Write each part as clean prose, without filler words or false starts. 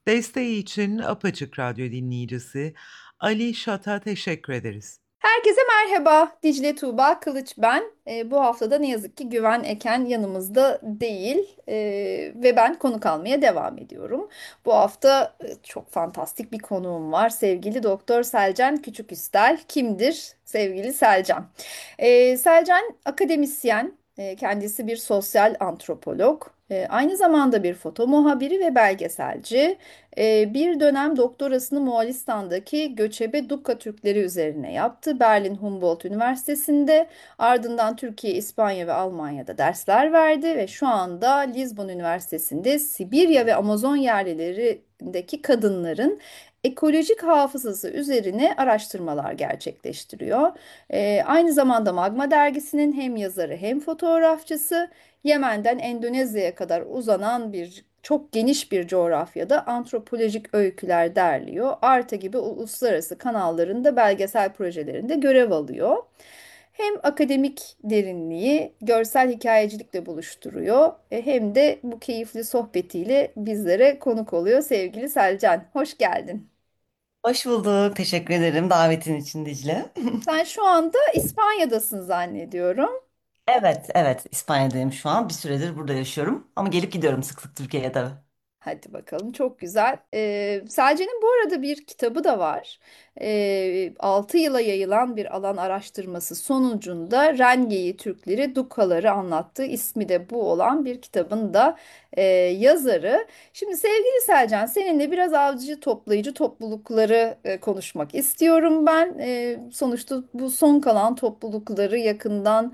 Desteği için Apaçık Radyo dinleyicisi Ali Şat'a teşekkür ederiz. Herkese merhaba. Dicle Tuğba Kılıç ben. Bu haftada ne yazık ki Güven Eken yanımızda değil. Ve ben konuk almaya devam ediyorum. Bu hafta çok fantastik bir konuğum var. Sevgili Doktor Selcan Küçüküstel. Kimdir sevgili Selcan? Selcan akademisyen. Kendisi bir sosyal antropolog. Aynı zamanda bir foto muhabiri ve belgeselci. Bir dönem doktorasını Moğolistan'daki göçebe Dukka Türkleri üzerine yaptı. Berlin Humboldt Üniversitesi'nde ardından Türkiye, İspanya ve Almanya'da dersler verdi ve şu anda Lizbon Üniversitesi'nde Sibirya ve Amazon yerlilerindeki kadınların ekolojik hafızası üzerine araştırmalar gerçekleştiriyor. Aynı zamanda Magma dergisinin hem yazarı hem fotoğrafçısı. Yemen'den Endonezya'ya kadar uzanan çok geniş bir coğrafyada antropolojik öyküler derliyor. Arte gibi uluslararası kanallarında belgesel projelerinde görev alıyor. Hem akademik derinliği görsel hikayecilikle buluşturuyor, hem de bu keyifli sohbetiyle bizlere konuk oluyor sevgili Selcan. Hoş geldin. Hoş bulduk. Teşekkür ederim davetin için Dicle. Sen şu anda İspanya'dasın zannediyorum. Evet, evet. İspanya'dayım şu an. Bir süredir burada yaşıyorum. Ama gelip gidiyorum sık sık Türkiye'ye tabii. Hadi bakalım çok güzel. Selce'nin bu arada bir kitabı da var. 6 yıla yayılan bir alan araştırması sonucunda Rengeyi Türkleri, Dukaları anlattığı ismi de bu olan bir kitabın da yazarı. Şimdi sevgili Selcan seninle biraz avcı toplayıcı toplulukları konuşmak istiyorum ben. Sonuçta bu son kalan toplulukları yakından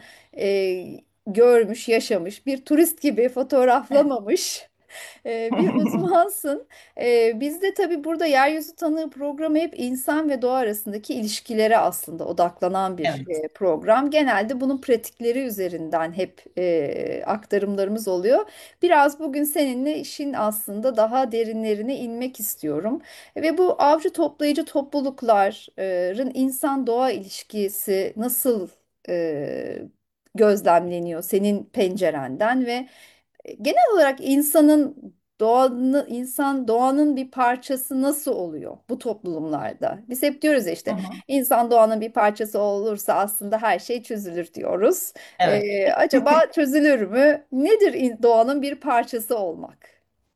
görmüş, yaşamış, bir turist gibi fotoğraflamamış. Bir uzmansın. Biz de tabii burada Yeryüzü Tanığı programı hep insan ve doğa arasındaki ilişkilere aslında odaklanan bir Evet. program. Genelde bunun pratikleri üzerinden hep aktarımlarımız oluyor. Biraz bugün seninle işin aslında daha derinlerine inmek istiyorum. Ve bu avcı toplayıcı toplulukların insan doğa ilişkisi nasıl e, gözlemleniyor senin pencerenden ve genel olarak insan doğanın bir parçası nasıl oluyor bu toplumlarda? Biz hep diyoruz ya Hı işte hı. insan doğanın bir parçası olursa aslında her şey çözülür diyoruz. Evet. Acaba çözülür mü? Nedir doğanın bir parçası olmak?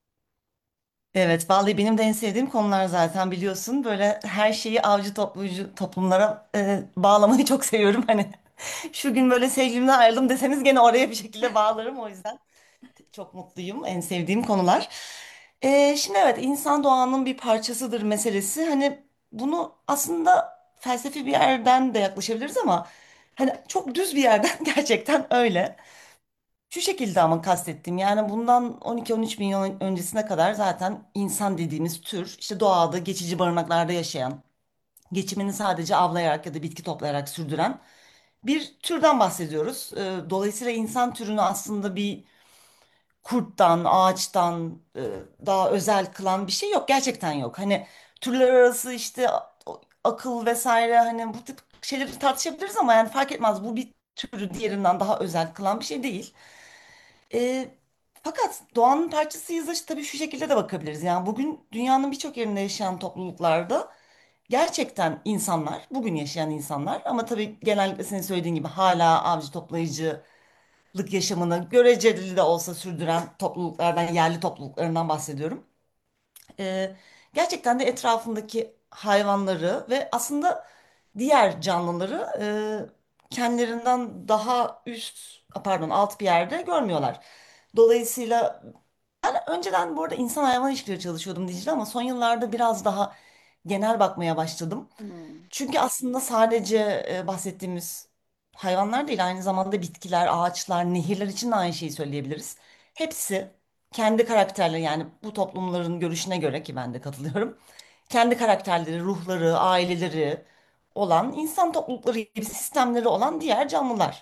Evet, vallahi benim de en sevdiğim konular zaten biliyorsun. Böyle her şeyi avcı toplayıcı toplumlara bağlamayı çok seviyorum. Hani şu gün böyle sevgilimden ayrıldım deseniz gene oraya bir şekilde bağlarım. O yüzden çok mutluyum. En sevdiğim konular. Şimdi evet insan doğanın bir parçasıdır meselesi. Hani bunu aslında felsefi bir yerden de yaklaşabiliriz ama hani çok düz bir yerden gerçekten öyle. Şu şekilde ama kastettim. Yani bundan 12-13 bin yıl öncesine kadar zaten insan dediğimiz tür işte doğada geçici barınaklarda yaşayan, geçimini sadece avlayarak ya da bitki toplayarak sürdüren bir türden bahsediyoruz. Dolayısıyla insan türünü aslında bir kurttan, ağaçtan daha özel kılan bir şey yok. Gerçekten yok. Hani türler arası işte akıl vesaire hani bu tip şeyleri tartışabiliriz ama yani fark etmez. Bu bir türü diğerinden daha özel kılan bir şey değil. E, Fakat doğanın parçasıyız da tabii şu şekilde de bakabiliriz. Yani bugün dünyanın birçok yerinde yaşayan topluluklarda gerçekten insanlar, bugün yaşayan insanlar ama tabii genellikle senin söylediğin gibi hala avcı toplayıcı yaşamını göreceli de olsa sürdüren topluluklardan, yerli topluluklarından bahsediyorum. Ee, Gerçekten de etrafındaki hayvanları ve aslında diğer canlıları kendilerinden daha pardon, alt bir yerde görmüyorlar. Dolayısıyla ben önceden bu arada insan hayvan ilişkileri çalışıyordum Dicle ama son yıllarda biraz daha genel bakmaya başladım. Hmm. Çünkü aslında sadece bahsettiğimiz hayvanlar değil, aynı zamanda bitkiler, ağaçlar, nehirler için de aynı şeyi söyleyebiliriz. Hepsi kendi karakterleri, yani bu toplumların görüşüne göre ki ben de katılıyorum. Kendi karakterleri, ruhları, aileleri olan insan toplulukları gibi sistemleri olan diğer canlılar.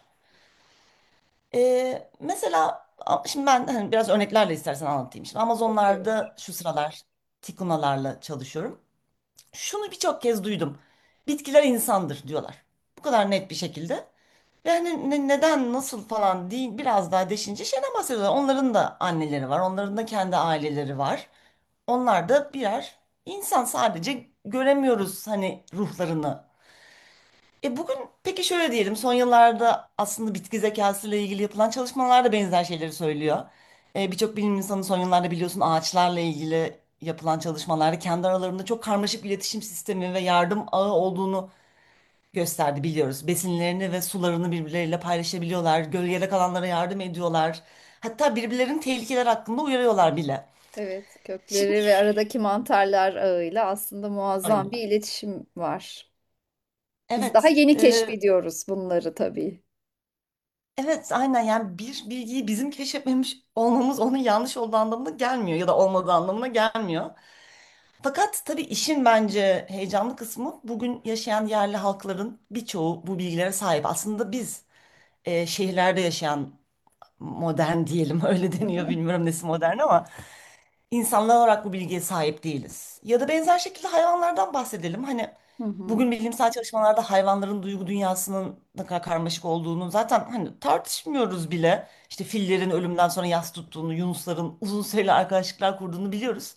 Mesela şimdi ben hani biraz örneklerle istersen anlatayım. Şimdi Çok iyi olur. Amazonlarda şu sıralar tikunalarla çalışıyorum. Şunu birçok kez duydum. Bitkiler insandır diyorlar. Bu kadar net bir şekilde. Ve hani neden, nasıl falan değil biraz daha deşince şeyden bahsediyorlar. Onların da anneleri var. Onların da kendi aileleri var. onlar da birer insan, sadece göremiyoruz hani ruhlarını. Bugün peki şöyle diyelim, son yıllarda aslında bitki zekası ile ilgili yapılan çalışmalar da benzer şeyleri söylüyor. Birçok bilim insanı son yıllarda biliyorsun ağaçlarla ilgili yapılan çalışmalarda kendi aralarında çok karmaşık bir iletişim sistemi ve yardım ağı olduğunu gösterdi, biliyoruz. Besinlerini ve sularını birbirleriyle paylaşabiliyorlar, gölgede kalanlara yardım ediyorlar. Hatta birbirlerinin tehlikeler hakkında uyarıyorlar bile. Evet, Şimdi kökleri ve aradaki mantarlar ağıyla aslında muazzam bir aynen. iletişim var. Biz daha Evet, yeni keşfediyoruz bunları tabii. evet, aynen, yani bir bilgiyi bizim keşfetmemiş olmamız onun yanlış olduğu anlamına gelmiyor ya da olmadığı anlamına gelmiyor. Fakat tabii işin bence heyecanlı kısmı, bugün yaşayan yerli halkların birçoğu bu bilgilere sahip. Aslında biz şehirlerde yaşayan modern diyelim, öyle deniyor, bilmiyorum nesi modern, ama insanlar olarak bu bilgiye sahip değiliz. Ya da benzer şekilde hayvanlardan bahsedelim. Hani Hı hı. bugün bilimsel çalışmalarda hayvanların duygu dünyasının ne kadar karmaşık olduğunu zaten hani tartışmıyoruz bile. İşte fillerin ölümden sonra yas tuttuğunu, yunusların uzun süreli arkadaşlıklar kurduğunu biliyoruz.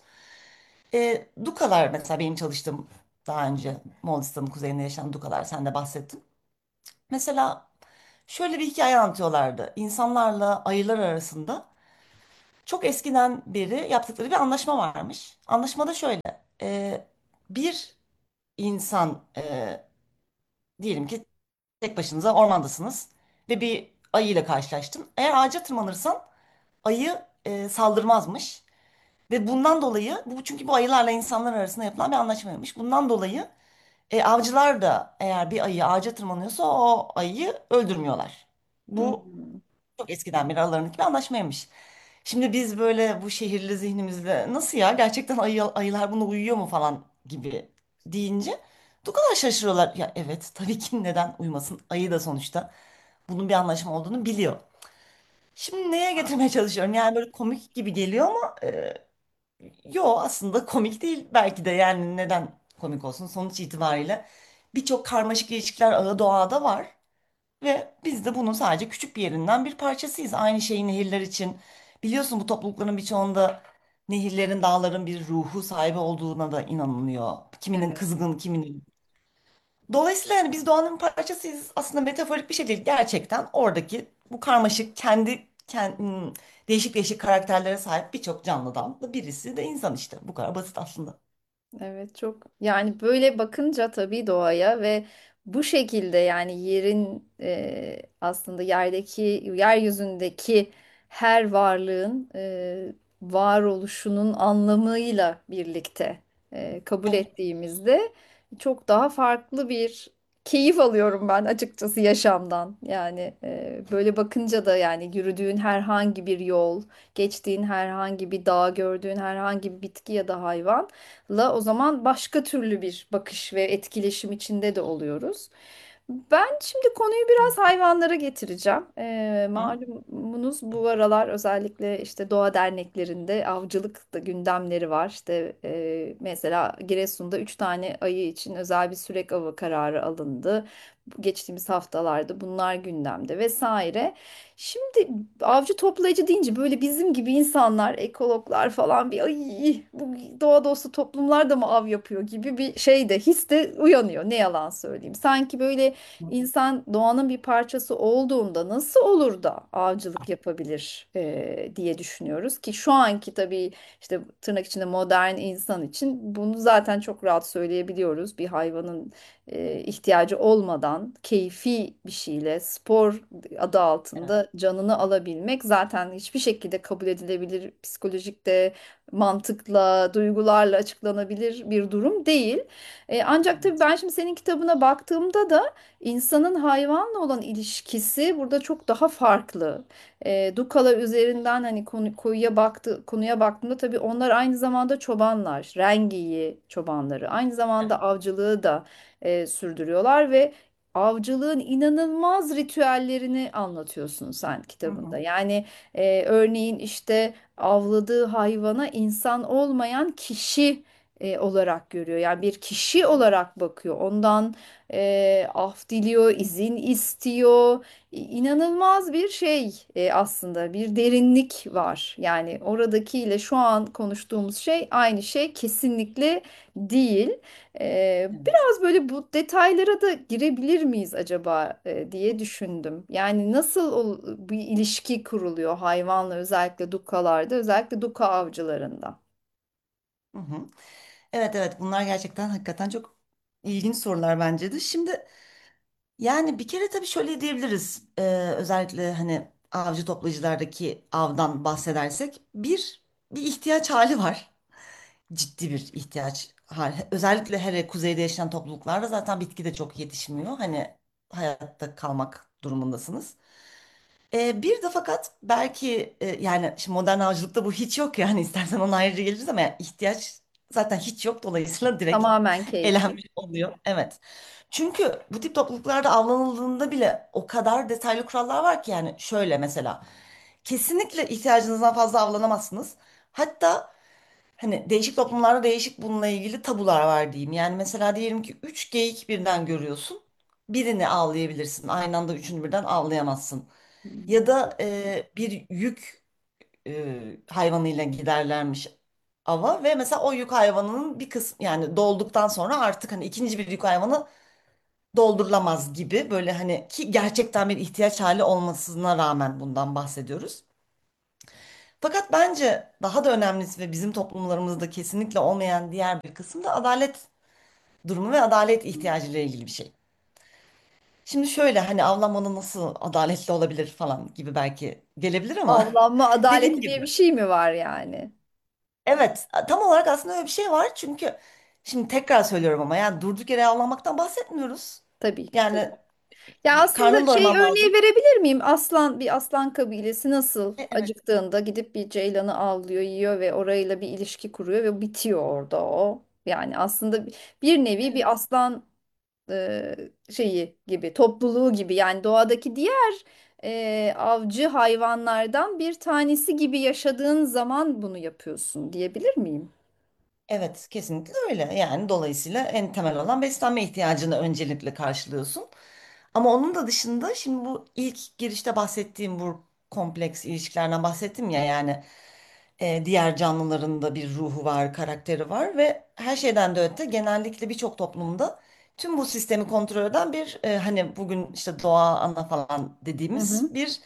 Dukalar mesela, benim çalıştığım, daha önce Moğolistan'ın kuzeyinde yaşayan dukalar, sen de bahsettin. Mesela şöyle bir hikaye anlatıyorlardı. İnsanlarla ayılar arasında çok eskiden beri yaptıkları bir anlaşma varmış. Anlaşmada şöyle. Bir insan, diyelim ki tek başınıza ormandasınız ve bir ayı ile karşılaştın. Eğer ağaca tırmanırsan ayı saldırmazmış. Ve bundan dolayı, bu çünkü bu ayılarla insanlar arasında yapılan bir anlaşmaymış. Bundan dolayı avcılar da eğer bir ayı ağaca tırmanıyorsa o ayıyı öldürmüyorlar. Hı Bu hı. çok eskiden beri aralarındaki bir anlaşmaymış. Şimdi biz böyle bu şehirli zihnimizde nasıl ya, gerçekten ayılar buna uyuyor mu falan gibi deyince bu kadar şaşırıyorlar. Ya evet, tabii ki, neden uymasın? Ayı da sonuçta bunun bir anlaşma olduğunu biliyor. Şimdi neye getirmeye çalışıyorum? Yani böyle komik gibi geliyor ama yo, aslında komik değil belki de, yani neden komik olsun? Sonuç itibariyle birçok karmaşık ilişkiler ağı doğada var. Ve biz de bunun sadece küçük bir yerinden bir parçasıyız. Aynı şeyi nehirler için. Biliyorsun, bu toplulukların birçoğunda nehirlerin, dağların bir ruhu sahibi olduğuna da inanılıyor. Kiminin Evet. kızgın, kiminin. Dolayısıyla yani biz doğanın parçasıyız. Aslında metaforik bir şey değil. Gerçekten oradaki bu karmaşık, değişik değişik karakterlere sahip birçok canlıdan da birisi de insan işte. Bu kadar basit aslında. Evet, çok yani böyle bakınca tabii doğaya ve bu şekilde yani yerin aslında yerdeki yeryüzündeki her varlığın varoluşunun anlamıyla birlikte kabul Evet. ettiğimizde çok daha farklı bir keyif alıyorum ben açıkçası yaşamdan. Yani böyle bakınca da yani yürüdüğün herhangi bir yol, geçtiğin herhangi bir dağ, gördüğün herhangi bir bitki ya da hayvan la o zaman başka türlü bir bakış ve etkileşim içinde de oluyoruz. Ben şimdi konuyu biraz hayvanlara getireceğim. Hı? Malumunuz bu aralar özellikle işte doğa derneklerinde avcılık da gündemleri var. İşte mesela Giresun'da 3 tane ayı için özel bir sürek avı kararı alındı. Geçtiğimiz haftalarda bunlar gündemde vesaire. Şimdi avcı toplayıcı deyince böyle bizim gibi insanlar, ekologlar falan bir ay bu doğa dostu toplumlar da mı av yapıyor gibi bir şey de his de uyanıyor. Ne yalan söyleyeyim. Sanki böyle insan doğanın bir parçası olduğunda nasıl olur da avcılık yapabilir diye düşünüyoruz ki şu anki tabii işte tırnak içinde modern insan için bunu zaten çok rahat söyleyebiliyoruz. Bir hayvanın ihtiyacı olmadan keyfi bir şeyle spor adı Evet. altında canını alabilmek zaten hiçbir şekilde kabul edilebilir psikolojik de mantıkla, duygularla açıklanabilir bir durum değil. Ancak tabii Evet. ben şimdi senin kitabına baktığımda da insanın hayvanla olan ilişkisi burada çok daha farklı. Dukalar üzerinden hani konuya baktığımda tabii onlar aynı zamanda çobanlar, rengiyi çobanları, aynı zamanda avcılığı da sürdürüyorlar ve avcılığın inanılmaz ritüellerini anlatıyorsun sen Hı kitabında. hı. Yani örneğin işte avladığı hayvana insan olmayan kişi olarak görüyor. Yani bir kişi olarak bakıyor. Ondan af diliyor, izin istiyor. İnanılmaz bir şey, aslında bir derinlik var. Yani oradakiyle şu an konuştuğumuz şey aynı şey kesinlikle değil. Evet. Biraz böyle bu detaylara da girebilir miyiz acaba diye düşündüm. Yani nasıl bir ilişki kuruluyor hayvanla, özellikle dukalarda, özellikle duka avcılarında. Hı hı. Evet, evet, bunlar gerçekten hakikaten çok ilginç sorular bence de. Şimdi yani bir kere tabii şöyle diyebiliriz. Özellikle hani avcı toplayıcılardaki avdan bahsedersek bir ihtiyaç hali var. Ciddi bir ihtiyaç hali. Özellikle hele kuzeyde yaşayan topluluklarda zaten bitki de çok yetişmiyor. Hani hayatta kalmak durumundasınız. Bir de fakat belki yani şimdi modern avcılıkta bu hiç yok, yani istersen ona ayrıca geliriz ama yani ihtiyaç zaten hiç yok, dolayısıyla direkt Tamamen keyfi. elenmiş oluyor. Evet. Çünkü bu tip topluluklarda avlanıldığında bile o kadar detaylı kurallar var ki, yani şöyle mesela kesinlikle ihtiyacınızdan fazla avlanamazsınız. Hatta hani değişik toplumlarda değişik bununla ilgili tabular var diyeyim. Yani mesela diyelim ki 3 geyik birden görüyorsun. Birini avlayabilirsin. Aynı anda üçünü birden avlayamazsın. Ya Hmm. da bir yük hayvanıyla giderlermiş ava ve mesela o yük hayvanının bir kısmı, yani dolduktan sonra artık hani ikinci bir yük hayvanı doldurulamaz gibi, böyle hani ki gerçekten bir ihtiyaç hali olmasına rağmen bundan bahsediyoruz. Fakat bence daha da önemlisi ve bizim toplumlarımızda kesinlikle olmayan diğer bir kısım da adalet durumu ve adalet ihtiyacı ile ilgili bir şey. Şimdi şöyle hani avlanmanın nasıl adaletli olabilir falan gibi belki gelebilir ama Avlanma dediğim adaleti diye bir gibi. şey mi var yani? Evet, tam olarak aslında öyle bir şey var. Çünkü şimdi tekrar söylüyorum ama yani durduk yere avlanmaktan bahsetmiyoruz. Tabii, tabii. Yani Ya aslında karnını şey doyurman örneği lazım. verebilir miyim? Bir aslan kabilesi nasıl Evet. acıktığında gidip bir ceylanı avlıyor, yiyor ve orayla bir ilişki kuruyor ve bitiyor orada o. Yani aslında bir nevi bir Evet. aslan şeyi gibi, topluluğu gibi, yani doğadaki diğer avcı hayvanlardan bir tanesi gibi yaşadığın zaman bunu yapıyorsun diyebilir miyim? Evet, kesinlikle öyle. Yani dolayısıyla en temel olan beslenme ihtiyacını öncelikle karşılıyorsun. Ama onun da dışında şimdi bu ilk girişte bahsettiğim bu kompleks ilişkilerden bahsettim ya, yani diğer canlıların da bir ruhu var, karakteri var ve her şeyden de öte genellikle birçok toplumda tüm bu sistemi kontrol eden bir hani bugün işte doğa ana falan Hı dediğimiz hı. bir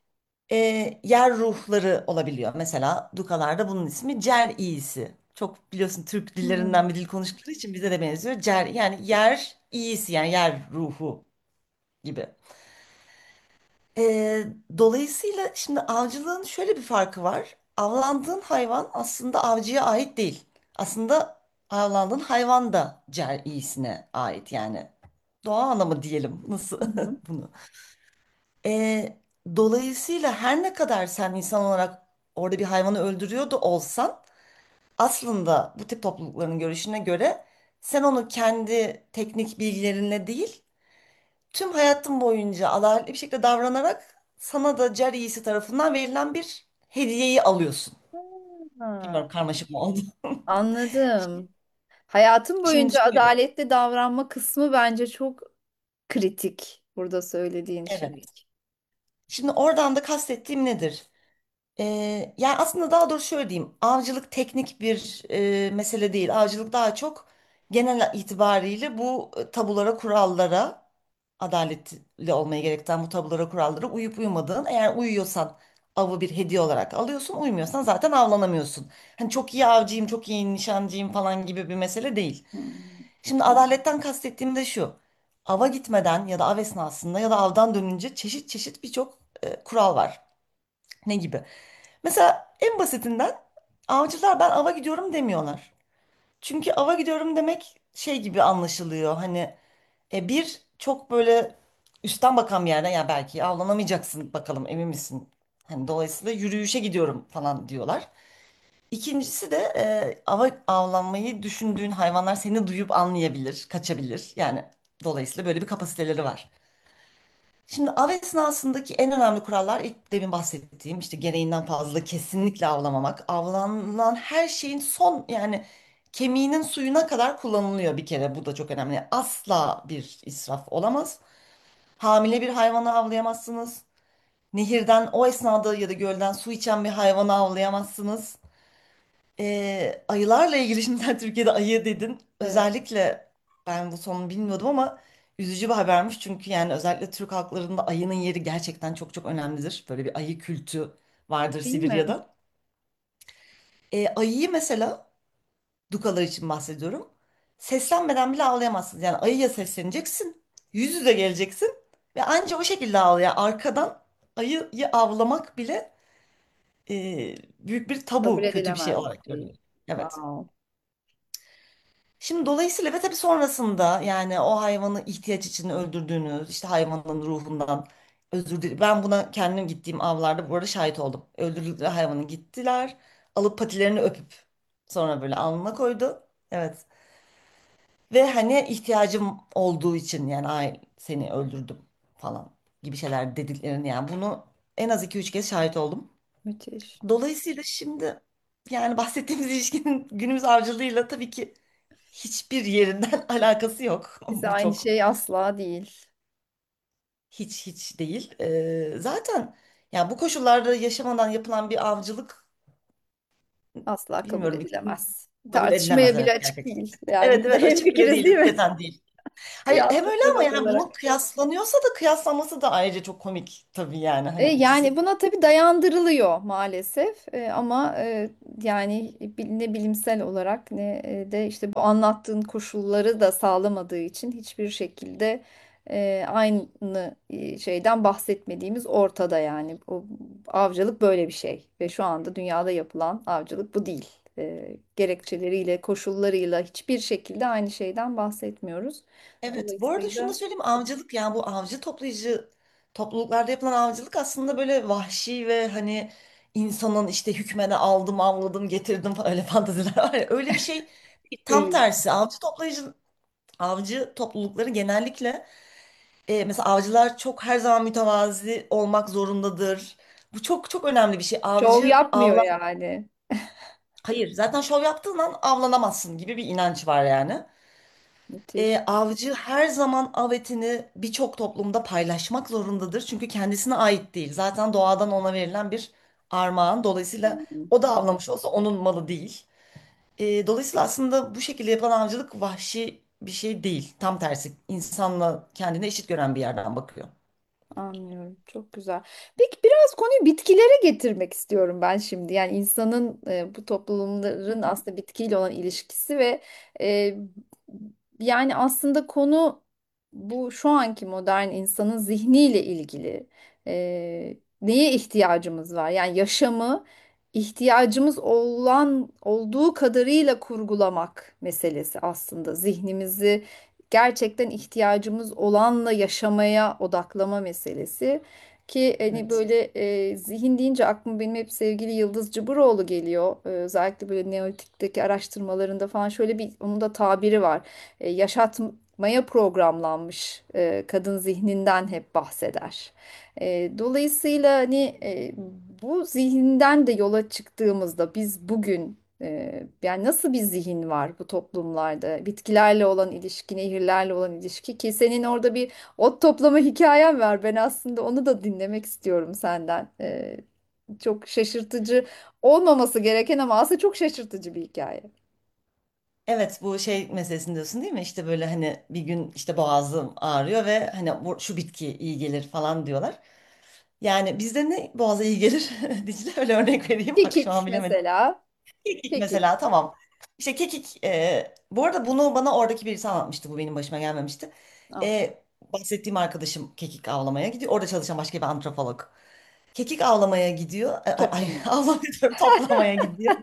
yer ruhları olabiliyor. Mesela Dukalarda bunun ismi cer iyisi. Çok biliyorsun Türk Hmm. dillerinden bir dil konuştukları için bize de benziyor. Cer yani yer iyisi, yani yer ruhu gibi. Dolayısıyla şimdi avcılığın şöyle bir farkı var. Avlandığın hayvan aslında avcıya ait değil. Aslında avlandığın hayvan da cer iyisine ait, yani. Doğa anlamı diyelim. Nasıl Hı hı. bunu? Ee, Dolayısıyla her ne kadar sen insan olarak orada bir hayvanı öldürüyor da olsan, aslında bu tip toplulukların görüşüne göre sen onu kendi teknik bilgilerinle değil, tüm hayatın boyunca adaletli bir şekilde davranarak sana da cer iyisi tarafından verilen bir hediyeyi alıyorsun. Ha, Bilmiyorum, karmaşık mı oldu? anladım. Hayatım Şimdi boyunca şöyle. adaletli davranma kısmı bence çok kritik, burada söylediğin şey. Evet. Şimdi oradan da kastettiğim nedir? Yani aslında daha doğrusu şöyle diyeyim. Avcılık teknik bir mesele değil. Avcılık daha çok genel itibariyle bu tabulara, kurallara, adaletli olmayı gerektiren bu tabulara, kurallara uyup uyumadığın. Eğer uyuyorsan avı bir hediye olarak alıyorsun. Uymuyorsan zaten avlanamıyorsun. Hani çok iyi avcıyım, çok iyi nişancıyım falan gibi bir mesele değil. Hmm. Şimdi adaletten kastettiğim de şu. Ava gitmeden ya da av esnasında ya da avdan dönünce çeşit çeşit birçok kural var. Ne gibi? Mesela en basitinden avcılar ben ava gidiyorum demiyorlar. Çünkü ava gidiyorum demek şey gibi anlaşılıyor. Hani bir çok böyle üstten bakan bir yerden, ya belki avlanamayacaksın bakalım, emin misin? Hani dolayısıyla yürüyüşe gidiyorum falan diyorlar. İkincisi de avlanmayı düşündüğün hayvanlar seni duyup anlayabilir, kaçabilir. Yani dolayısıyla böyle bir kapasiteleri var. Şimdi av esnasındaki en önemli kurallar ilk demin bahsettiğim işte gereğinden fazla kesinlikle avlamamak. Avlanılan her şeyin son, yani kemiğinin suyuna kadar kullanılıyor bir kere. Bu da çok önemli. Asla bir israf olamaz. Hamile bir hayvanı avlayamazsınız. Nehirden o esnada ya da gölden su içen bir hayvanı avlayamazsınız. Ayılarla ilgili şimdi sen Türkiye'de ayı dedin. Evet. Özellikle ben bu sonunu bilmiyordum ama üzücü bir habermiş. Çünkü yani özellikle Türk halklarında ayının yeri gerçekten çok çok önemlidir. Böyle bir ayı kültü vardır Değil mi? Sibirya'da. Ayıyı mesela dukalar için bahsediyorum. Seslenmeden bile avlayamazsın. Yani ayıya sesleneceksin. Yüz yüze geleceksin. Ve anca o şekilde avlıyor. Yani arkadan ayıyı avlamak bile büyük bir Kabul tabu, kötü bir şey edilemez olarak bir şey. görülüyor. Evet. Wow. Şimdi dolayısıyla ve tabii sonrasında yani o hayvanı ihtiyaç için öldürdüğünüz, işte hayvanın ruhundan özür dilerim. Ben buna kendim gittiğim avlarda bu arada şahit oldum. Öldürdükleri hayvanı gittiler, alıp patilerini öpüp sonra böyle alnına koydu. Evet. Ve hani ihtiyacım olduğu için yani ay seni öldürdüm falan gibi şeyler dediklerini yani bunu en az iki üç kez şahit oldum. Müthiş. Dolayısıyla şimdi yani bahsettiğimiz ilişkinin günümüz avcılığıyla tabii ki hiçbir yerinden alakası yok. Bize Bu aynı çok şey asla değil. hiç değil. Zaten ya bu koşullarda yaşamadan yapılan bir avcılık Asla kabul bilmiyorum edilemez. kabul edilemez Tartışmaya bile evet açık gerçekten. değil. Yani Evet bunda evet açık bile hemfikiriz değil değil mi? hakikaten değil. Hayır hem öyle ama Kıyaslıyoruz yani bunun olarak. kıyaslanıyorsa da kıyaslanması da ayrıca çok komik tabii yani hani Yani ikisi. buna tabii dayandırılıyor maalesef. Ama yani ne bilimsel olarak ne de işte bu anlattığın koşulları da sağlamadığı için hiçbir şekilde aynı şeyden bahsetmediğimiz ortada yani. O avcılık böyle bir şey ve şu anda dünyada yapılan avcılık bu değil. Gerekçeleriyle, koşullarıyla hiçbir şekilde aynı şeyden bahsetmiyoruz. Evet, bu arada şunu da Dolayısıyla söyleyeyim avcılık yani bu avcı toplayıcı topluluklarda yapılan avcılık aslında böyle vahşi ve hani insanın işte hükmene aldım avladım getirdim falan öyle fantaziler var ya öyle bir şey değil. Tam değil. tersi avcı toplulukları genellikle mesela avcılar çok her zaman mütevazi olmak zorundadır. Bu çok çok önemli bir şey. Şov Avcı yapmıyor yani. hayır zaten şov yaptığın an avlanamazsın gibi bir inanç var yani. Müthiş. Avcı her zaman av etini birçok toplumda paylaşmak zorundadır. Çünkü kendisine ait değil. Zaten doğadan ona verilen bir armağan. Dolayısıyla o da avlamış olsa onun malı değil. Dolayısıyla aslında bu şekilde yapılan avcılık vahşi bir şey değil. Tam tersi insanla kendini eşit gören bir yerden bakıyor. Anlıyorum. Çok güzel. Peki biraz konuyu bitkilere getirmek istiyorum ben şimdi. Yani insanın bu toplumların aslında bitkiyle olan ilişkisi ve e, yani aslında konu bu şu anki modern insanın zihniyle ilgili. Neye ihtiyacımız var? Yani yaşamı ihtiyacımız olan olduğu kadarıyla kurgulamak meselesi aslında. Zihnimizi gerçekten ihtiyacımız olanla yaşamaya odaklama meselesi ki hani Evet. böyle zihin deyince aklıma benim hep sevgili Yıldız Cıburoğlu geliyor. Özellikle böyle Neolitik'teki araştırmalarında falan şöyle bir onun da tabiri var. Yaşatmaya programlanmış kadın zihninden hep bahseder. Dolayısıyla hani bu zihinden de yola çıktığımızda biz bugün yani nasıl bir zihin var bu toplumlarda? Bitkilerle olan ilişki, nehirlerle olan ilişki ki senin orada bir ot toplama hikayen var. Ben aslında onu da dinlemek istiyorum senden. Çok şaşırtıcı olmaması gereken ama aslında çok şaşırtıcı bir hikaye. Evet bu şey meselesini diyorsun değil mi? İşte böyle hani bir gün işte boğazım ağrıyor ve hani şu bitki iyi gelir falan diyorlar. Yani bizde ne boğaza iyi gelir? Dicle öyle örnek vereyim. Bak şu Kekik an bilemedim. mesela. Kekik Kekik. mesela tamam. İşte kekik. Bu arada bunu bana oradaki birisi anlatmıştı. Bu benim başıma gelmemişti. Ah, E, bahsettiğim arkadaşım kekik avlamaya gidiyor. Orada çalışan başka bir antropolog. Kekik avlamaya gidiyor. Ay, toplama. avlamaya diyorum, toplamaya gidiyor.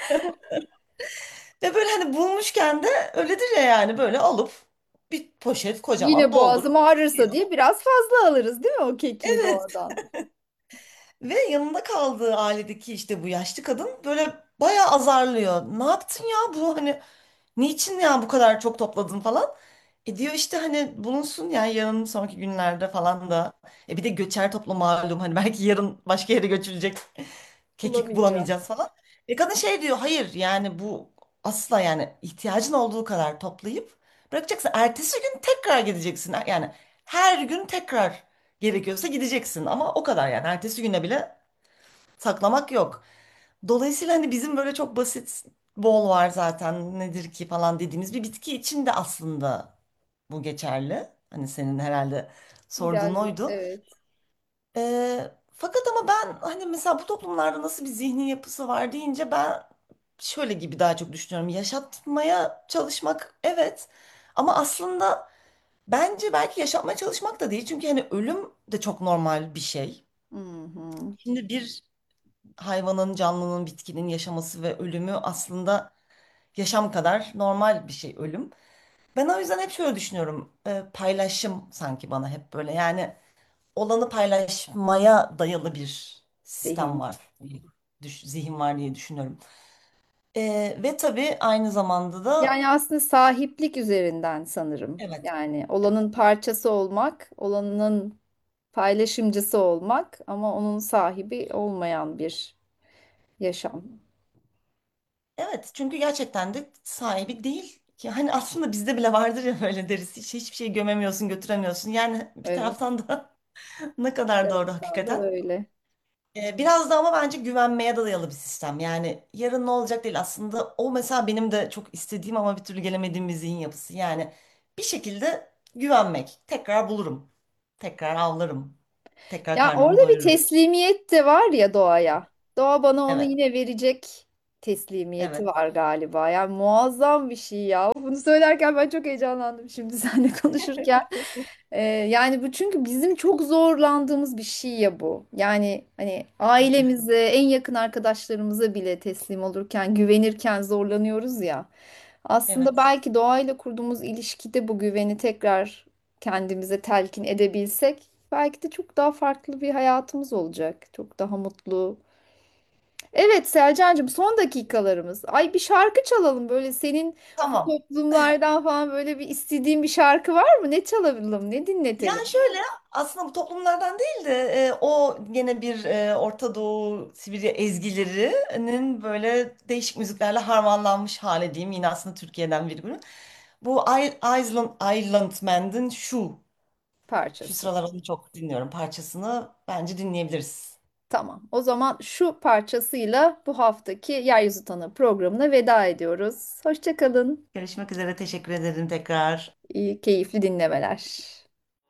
Ve böyle hani bulmuşken de öyledir ya yani böyle alıp bir poşet kocaman Yine boğazım doldurup ağrırsa gidiyor. diye biraz fazla alırız değil mi o kekiği Evet. doğadan? Ve yanında kaldığı ailedeki işte bu yaşlı kadın böyle bayağı azarlıyor. Ne yaptın ya bu hani niçin ya bu kadar çok topladın falan. Diyor işte hani bulunsun ya yarın sonraki günlerde falan da. Bir de göçer toplum malum hani belki yarın başka yere göçülecek kekik Bulamayacağız. bulamayacağız falan. Kadın şey diyor hayır yani bu asla, yani ihtiyacın olduğu kadar toplayıp bırakacaksın. Ertesi gün tekrar gideceksin. Yani her gün tekrar gerekiyorsa gideceksin ama o kadar, yani ertesi güne bile saklamak yok. Dolayısıyla hani bizim böyle çok basit, bol var zaten nedir ki falan dediğimiz bir bitki için de aslında bu geçerli. Hani senin herhalde sorduğun Biraz oydu. evet. Fakat ama ben hani mesela bu toplumlarda nasıl bir zihni yapısı var deyince ben şöyle gibi daha çok düşünüyorum. Yaşatmaya çalışmak evet, ama aslında bence belki yaşatmaya çalışmak da değil. Çünkü hani ölüm de çok normal bir şey. Hı hı. Şimdi bir hayvanın, canlının, bitkinin yaşaması ve ölümü aslında yaşam kadar normal bir şey ölüm. Ben o yüzden hep şöyle düşünüyorum. Paylaşım sanki bana hep böyle, yani olanı paylaşmaya dayalı bir sistem Zihin. var. Zihin var diye düşünüyorum. Ve tabii aynı zamanda da Yani aslında sahiplik üzerinden sanırım. evet, Yani evet, olanın parçası olmak, olanın paylaşımcısı olmak ama onun sahibi olmayan bir yaşam. evet, çünkü gerçekten de sahibi değil. Yani aslında bizde bile vardır ya, böyle deriz. Hiçbir şey gömemiyorsun, götüremiyorsun. Yani bir Evet, taraftan da ne kadar doğru taraftan da hakikaten. öyle. Biraz da ama bence güvenmeye de dayalı bir sistem. Yani yarın ne olacak değil aslında. O mesela benim de çok istediğim ama bir türlü gelemediğim bir zihin yapısı. Yani bir şekilde güvenmek. Tekrar bulurum. Tekrar avlarım. Tekrar Ya karnımı orada bir doyururum. teslimiyet de var ya doğaya. Doğa bana onu Evet, yine verecek teslimiyeti evet. var galiba. Yani muazzam bir şey ya. Bunu söylerken ben çok heyecanlandım şimdi seninle konuşurken. Yani bu çünkü bizim çok zorlandığımız bir şey ya bu. Yani hani ailemize, en yakın arkadaşlarımıza bile teslim olurken, güvenirken zorlanıyoruz ya. Aslında Evet. belki doğayla kurduğumuz ilişkide bu güveni tekrar kendimize telkin edebilsek, belki de çok daha farklı bir hayatımız olacak. Çok daha mutlu. Evet Selcancığım, son dakikalarımız. Ay bir şarkı çalalım böyle senin bu Tamam. toplumlardan falan böyle bir istediğin bir şarkı var mı? Ne çalalım, ne dinletelim? Yani şöyle, aslında bu toplumlardan değil de o gene bir Orta Doğu Sibirya ezgilerinin böyle değişik müziklerle harmanlanmış hali diyeyim. Yine aslında Türkiye'den bir grup. Bu Island Man'in şu Parçası. sıralar onu çok dinliyorum, parçasını bence dinleyebiliriz. Tamam. O zaman şu parçasıyla bu haftaki Yeryüzü Tanı programına veda ediyoruz. Hoşça kalın. Görüşmek üzere, teşekkür ederim tekrar. İyi, keyifli dinlemeler.